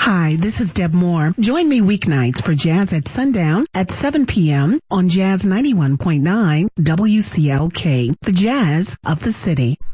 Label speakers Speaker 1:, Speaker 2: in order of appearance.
Speaker 1: Hi, this is Deb Moore. Join me weeknights for Jazz at Sundown at 7 p.m. on Jazz 91.9 WCLK, the Jazz of the City.